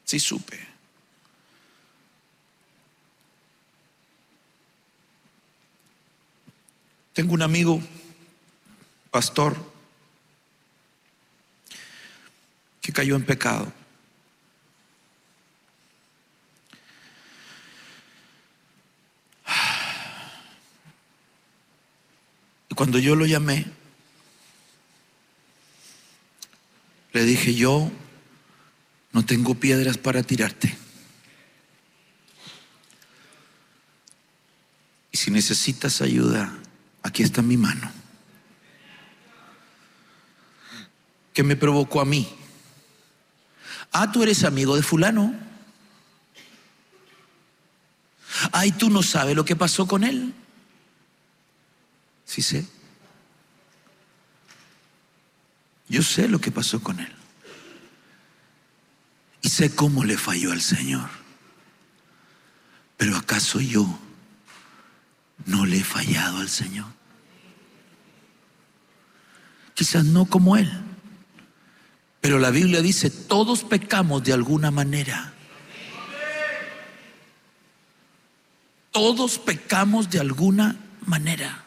Sí supe. Tengo un amigo, pastor, que cayó en pecado. Y cuando yo lo llamé, le dije: yo no tengo piedras para tirarte. Y si necesitas ayuda, aquí está mi mano. ¿Qué me provocó a mí? Tú eres amigo de fulano. Y tú no sabes lo que pasó con él. Sí sé. Yo sé lo que pasó con él. Y sé cómo le falló al Señor. Pero ¿acaso yo no le he fallado al Señor? Quizás no como él, pero la Biblia dice: todos pecamos de alguna manera. Todos pecamos de alguna manera.